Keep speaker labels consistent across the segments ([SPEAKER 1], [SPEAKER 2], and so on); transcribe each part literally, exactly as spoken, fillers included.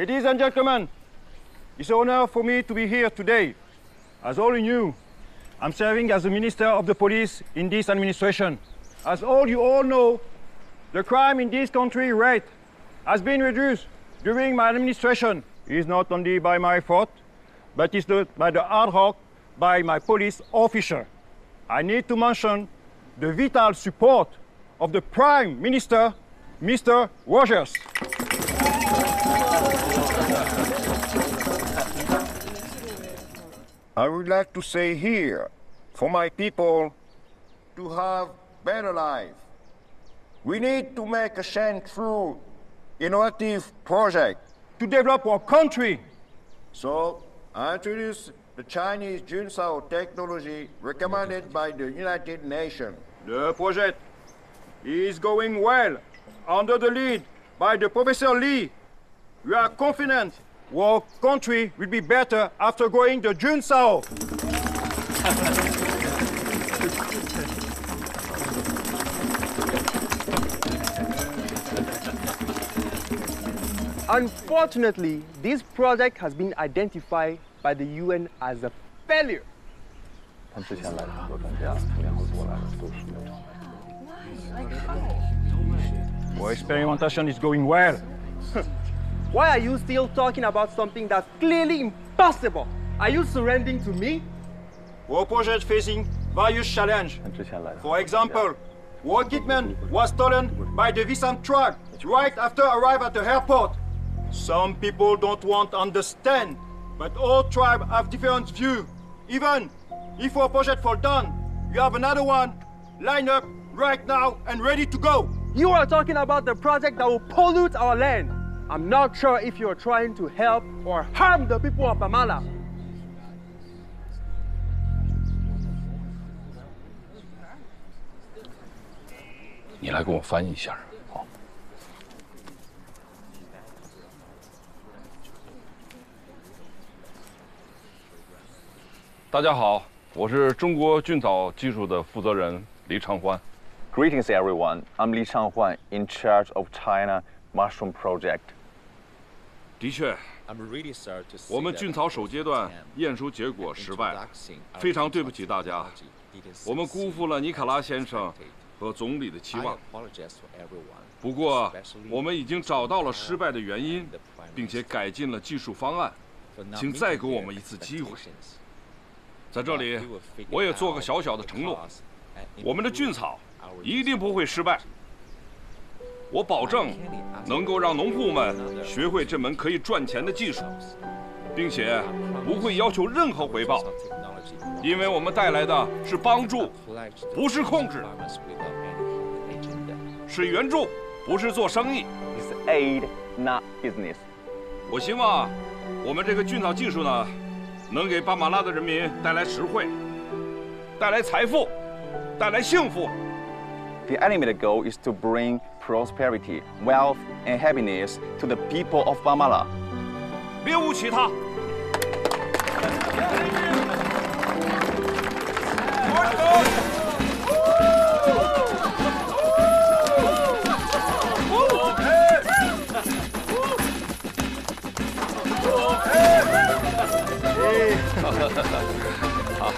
[SPEAKER 1] Ladies and gentlemen, it's an honor for me to be here today. As all you knew, I'm serving as the Minister of the Police in this administration. As all you all know, the crime in this country rate has been reduced during my administration. It's not only by my fault, but it's the, by the hard work by my police officer. I need to mention the vital support of the Prime Minister, Mister Rogers. I would like to say here, for my people to have better life, we need to make a change through innovative project to develop our country. So I introduce the Chinese Junsao technology recommended by the United Nations. The project is going well under the lead by the Professor Lee. We are confident our country will be better after going to Junsao.
[SPEAKER 2] Unfortunately, this project has been identified by the U N as a failure.
[SPEAKER 1] Our experimentation is going well.
[SPEAKER 2] Why are you still talking about something that's clearly impossible? Are you surrendering to me?
[SPEAKER 1] Our project facing various challenges. For example, our equipment was stolen by the Visan truck right after arrival at the airport. Some people don't want to understand, but all tribes have different views. Even if our project falls down, you have another one lined up right now and ready to go.
[SPEAKER 2] You are talking about the project that will pollute our land. I'm not sure if you're trying to help or harm the people of Bamala.
[SPEAKER 3] 你来给我翻译一下，好。大家好，我是中国菌藻技术的负责人李长欢。
[SPEAKER 4] Greetings, everyone. I'm Li Changhuan, in charge of China Mushroom Project.
[SPEAKER 3] 的确，我们菌草首阶段验收结果失败了，非常对不起大家，我们辜负了尼卡拉先生和总理的期望。不过，我们已经找到了失败的原因，并且改进了技术方案，请再给我们一次机会。在这里，我也做个小小的承诺，我们的菌草一定不会失败。 我保证能够让农户们学会这门可以赚钱的技术，并且不会要求任何回报，因为我们带来的是帮助，不是控制，是援助，不是做生意。
[SPEAKER 4] It's aid, not business.
[SPEAKER 3] 我希望我们这个菌草技术呢，能给巴马拉的人民带来实惠，带来财富，带来幸福。
[SPEAKER 4] The ultimate goal is to bring prosperity, wealth, and happiness to the people of Bamala.
[SPEAKER 3] 别无其他。好。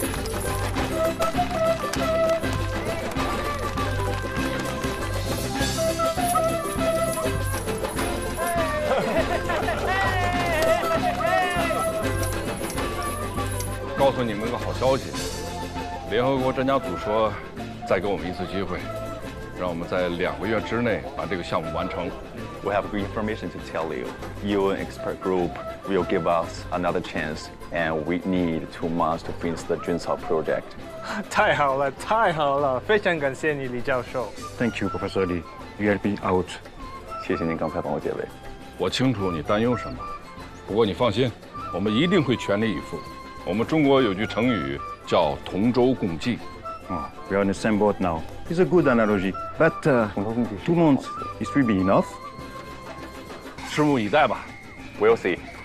[SPEAKER 3] 告诉你们个好消息，联合国专家组说，再给我们一次机会，让我们在两个月之内把这个项目完成。
[SPEAKER 4] We have good information to tell you. U N expert group will give us another chance, and we need two months to finish the Junsao project.
[SPEAKER 2] 太好了，太好了，非常感谢你，李教授。
[SPEAKER 1] Thank you, Professor Lee. You helped me out.
[SPEAKER 4] 谢谢您刚才帮我解围。
[SPEAKER 3] 我清楚你担忧什么，不过你放心，我们一定会全力以赴。 我们中国有句成语叫“同舟共济”。
[SPEAKER 1] Oh, we are on the same boat now. It's a good analogy, but uh, two months, it will be enough.
[SPEAKER 3] 拭目以待吧。
[SPEAKER 4] We'll see.